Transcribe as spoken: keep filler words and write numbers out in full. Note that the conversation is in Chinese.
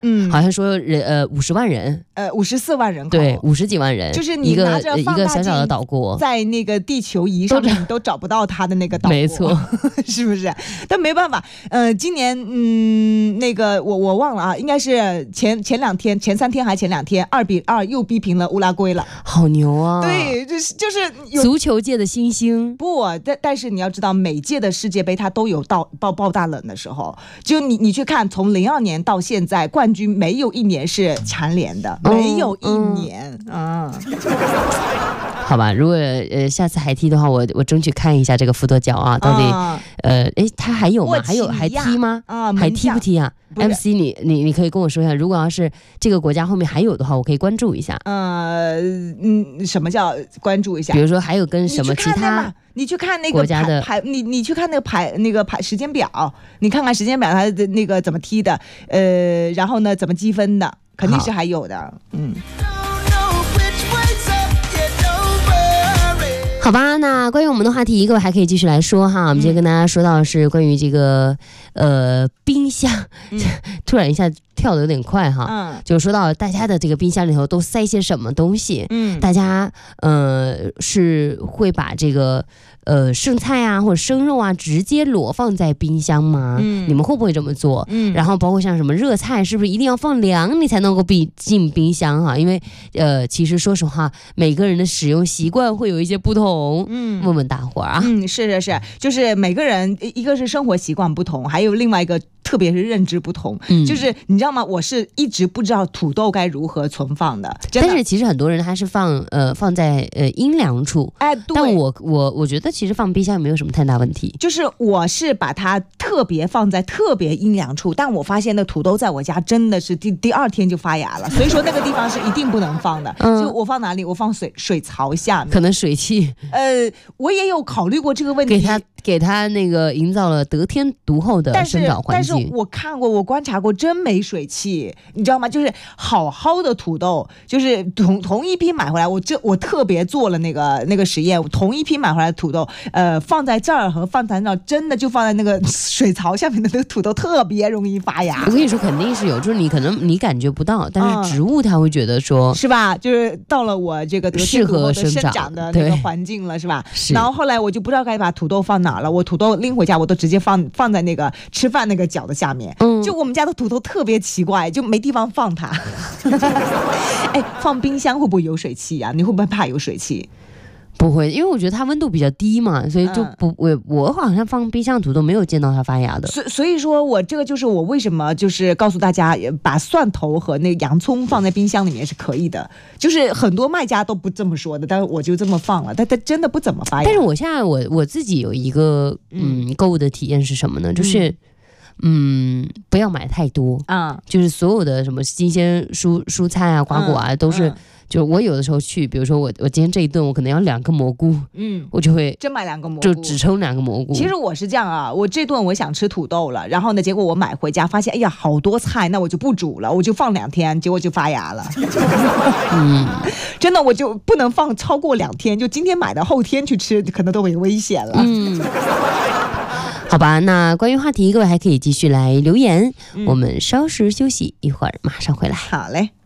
嗯， 好像说人呃五十万人， 呃五十四万人口， 对，五十几万人， 就是你拿着一个一个小小的岛国， 在那个地球仪上面你都找不到它的那个岛国， 没错， 是不是？但没办法，呃，今年嗯，那个我我忘了啊，应该是前前两天、前三天还前两天，二比二又逼平了乌拉圭了， 好牛啊！ 对，就是就是足球界的新星。 不，但但是你要知道，每届的世界杯它都有到爆爆大冷的时候，就你你去看，从零二年到现在，冠军没有一年是蝉联的，嗯、没有一年，嗯。嗯好吧，如果呃下次海踢的话，我我争取看一下这个伏特角啊，到底、嗯、呃，哎，他还有吗？还有还踢吗？ 啊， 还踢不踢啊 ？M C， 你你你可以跟我说一下，如果要是这个国家后面还有的话，我可以关注一下。 呃嗯，什么叫关注一下？ 比如说还有跟什么其他？ 你去看那个国家的排，你你去看那个排那个排时间表，你看看时间表它的那个怎么踢的，呃，然后呢怎么积分的，肯定是还有的，嗯。 好吧，那关于我们的话题，各位还可以继续来说哈。我们今天跟大家说到的是关于这个呃冰箱，嗯、突然一下跳得有点快哈，嗯，就说到大家的这个冰箱里头都塞些什么东西，嗯，大家呃是会把这个呃剩菜啊或者生肉啊直接裸放在冰箱吗？嗯，你们会不会这么做？嗯，然后包括像什么热菜，是不是一定要放凉你才能够进进冰箱哈？因为呃其实说实话，每个人的使用习惯会有一些不同。嗯，问问大伙儿啊， 嗯，是是是，就是每个人一个是生活习惯不同，还有另外一个特别是认知不同。嗯，就是你知道吗？我是一直不知道土豆该如何存放的， 但是其实很多人还是放呃放在呃阴凉处。 哎，对。 但我我我觉得其实放冰箱也没有什么太大问题。 就是我是把它特别放在特别阴凉处，但我发现那土豆在我家真的是第第二天就发芽了，所以说那个地方是一定不能放的。嗯，就我放哪里？我放水水槽下面， 可能水汽。 呃，我也有考虑过这个问题， 给他给他那个营造了得天独厚的生长环境。 但是，但是我看过，我观察过，真没水汽，你知道吗？就是好好的土豆，就是同同一批买回来，我这我特别做了那个那个实验，同一批买回来的土豆，呃，放在这儿和放在那儿，真的就放在那个水槽下面的那个土豆特别容易发芽。 我跟你说，肯定是有，就是你可能你感觉不到，但是植物它会觉得说， 嗯、是吧？就是到了我这个得天独厚的生长的那个环境了，是吧？是。然后后来我就不知道该把土豆放哪了，我土豆拎回家，我都直接放放在那个吃饭那个角的下面。嗯，就我们家的土豆特别奇怪，就没地方放它。哎，放冰箱会不会有水汽呀、啊？你会不会怕有水汽？ 不会，因为我觉得它温度比较低嘛，所以就不、嗯、我我好像放冰箱土豆没有见到它发芽的。 所所以说我这个就是我为什么就是告诉大家，把蒜头和那个洋葱放在冰箱里面是可以的，就是很多卖家都不这么说的，但是我就这么放了，但它真的不怎么发芽。 但是我现在我我自己有一个嗯购物的体验是什么呢？就是。嗯嗯，不要买太多啊、嗯，就是所有的什么新鲜蔬蔬菜啊、瓜果啊，嗯、都是、嗯，就我有的时候去，比如说我我今天这一顿我可能要两个蘑菇，嗯，我就会真买两个蘑菇， 就只称两个蘑菇。 其实我是这样啊，我这顿我想吃土豆了，然后呢，结果我买回家发现，哎呀，好多菜，那我就不煮了，我就放两天，结果就发芽了。嗯，真的我就不能放超过两天，就今天买的后天去吃，可能都有危险了。嗯。 好吧，那关于话题，各位还可以继续来留言。嗯、我们稍事休息，一会儿马上回来。 好嘞。